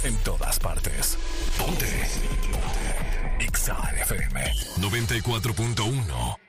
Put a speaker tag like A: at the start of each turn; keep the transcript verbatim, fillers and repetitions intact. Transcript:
A: En todas partes. Ponte. Ponte. Exa F M noventa y cuatro punto uno.